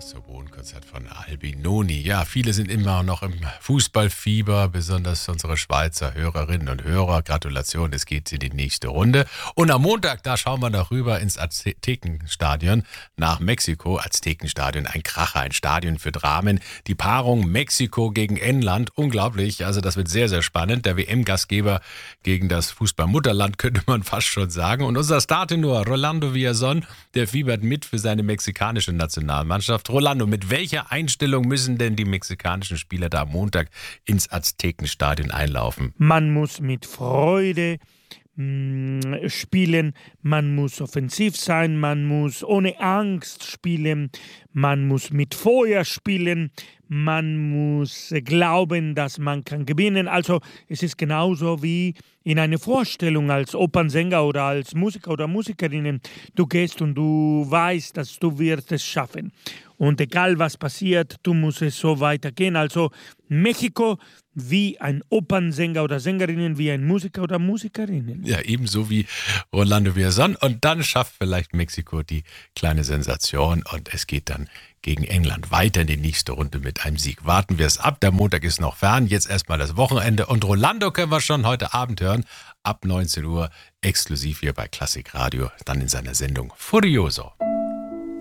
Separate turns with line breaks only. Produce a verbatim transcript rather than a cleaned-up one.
Saxophonkonzert von Albinoni. Ja, viele sind immer noch im Fußballfieber, besonders unsere Schweizer Hörerinnen und Hörer. Gratulation, es geht in die nächste Runde. Und am Montag, da schauen wir noch rüber ins Aztekenstadion nach Mexiko. Aztekenstadion, ein Kracher, ein Stadion für Dramen. Die Paarung Mexiko gegen England, unglaublich. Also das wird sehr, sehr spannend. Der W M-Gastgeber gegen das Fußballmutterland, könnte man fast schon sagen. Und unser Startenor, Rolando Villazón, der fiebert mit für seine mexikanische Nationalmannschaft. Rolando, mit welcher Einstellung müssen denn die mexikanischen Spieler da am Montag ins Aztekenstadion einlaufen?
Man muss mit Freude mh, spielen, man muss offensiv sein, man muss ohne Angst spielen, man muss mit Feuer spielen, man muss glauben, dass man kann gewinnen. Also es ist genauso wie in einer Vorstellung als Opernsänger oder als Musiker oder Musikerinnen. Du gehst und du weißt, dass du wirst es schaffen. Und egal was passiert, du musst es so weitergehen. Also Mexiko wie ein Opernsänger oder Sängerinnen, wie ein Musiker oder Musikerinnen.
Ja, ebenso wie Rolando Villazón. Und dann schafft vielleicht Mexiko die kleine Sensation und es geht dann gegen England weiter in die nächste Runde mit einem Sieg. Warten wir es ab, der Montag ist noch fern, jetzt erstmal das Wochenende und Rolando können wir schon heute Abend hören, ab neunzehn Uhr, exklusiv hier bei Klassik Radio, dann in seiner Sendung Furioso.